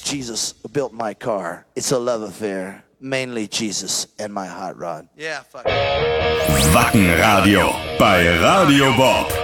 Jesus who built my car. It's a love affair. Mainly Jesus and my hot rod. Yeah, fuck. Wacken Radio bei Radio Bob.